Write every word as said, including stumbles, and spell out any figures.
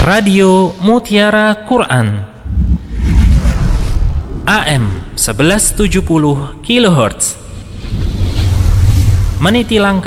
Radio Mutiara Quran A M seribu seratus tujuh puluh kilohertz meniti langkah